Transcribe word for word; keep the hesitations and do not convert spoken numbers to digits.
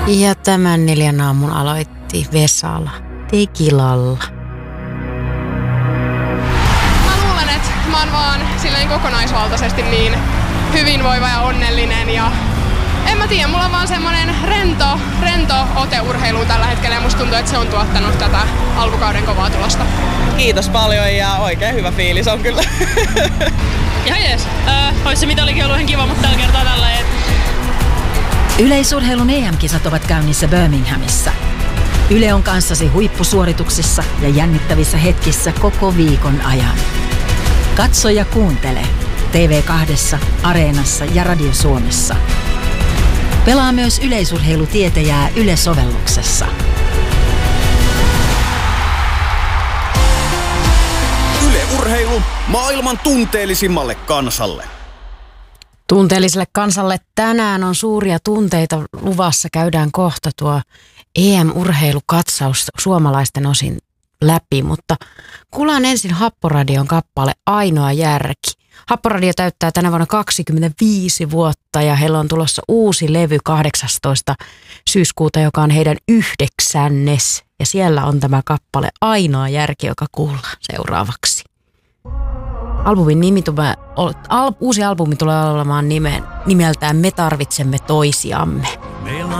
Ja tämän neljän aamun aloitti Vesala Tekilalla. Mä luulen, että mä oon vaan silleen kokonaisvaltaisesti niin hyvinvoiva ja onnellinen ja en mä tiedä, mulla on vaan semmonen rento, rento ote urheiluun tällä hetkellä ja musta tuntuu, että se on tuottanut tätä alkukauden kovaa tulosta. Kiitos paljon ja oikein hyvä fiilis on kyllä. Ihan jees. Äh, ois se mitä olikin ollut ihan kiva, mutta tällä kertaa tällä et... Yleisurheilun E M-kisat ovat käynnissä Birminghamissa. Yle on kanssasi huippusuorituksissa ja jännittävissä hetkissä koko viikon ajan. Katso ja kuuntele T V kaksi, Areenassa ja Radio Suomessa. Pelaa myös yleisurheilutietäjää Yle-sovelluksessa. Yle Urheilu maailman tunteellisimmalle kansalle. Tunteelliselle kansalle tänään on suuria tunteita luvassa. Käydään kohta tuo E M-urheilukatsaus suomalaisten osin läpi, mutta kuullaan ensin Happoradion kappale Ainoa järki. Happoradio täyttää tänä vuonna kaksikymmentäviisi vuotta ja heillä on tulossa uusi levy kahdeksastoista syyskuuta, joka on heidän yhdeksännes. Ja siellä on tämä kappale Ainoa järki, joka kuullaan seuraavaksi. Albumin nimi tulee, al, uusi albumi tulee olemaan nimen, nimeltään Me tarvitsemme toisiamme.